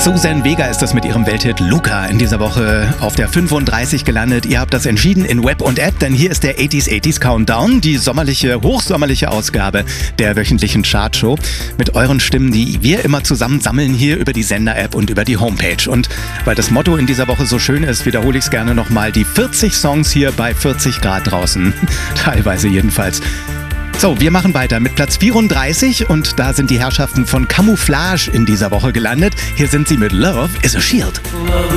Suzanne Vega ist das mit ihrem Welthit Luca in dieser Woche auf der 35 gelandet. Ihr habt das entschieden in Web und App, denn hier ist der 80s Countdown, die hochsommerliche Ausgabe der wöchentlichen Chartshow mit euren Stimmen, die wir immer zusammen sammeln hier über die Sender-App und über die Homepage. Und weil das Motto in dieser Woche so schön ist, wiederhole ich es gerne nochmal, die 40 Songs hier bei 40 Grad draußen, teilweise jedenfalls. So, wir machen weiter mit Platz 34 und da sind die Herrschaften von Camouflage in dieser Woche gelandet. Hier sind sie mit Love is a Shield.